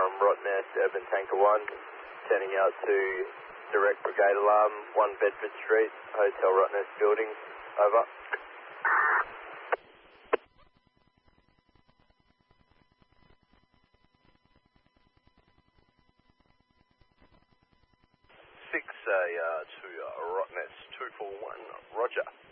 from Rottnest, Urban Tanker 1, turning out to direct brigade alarm, 1 Bedford Street, Hotel Rottnest building, over. 6 to Rottnest 241, roger.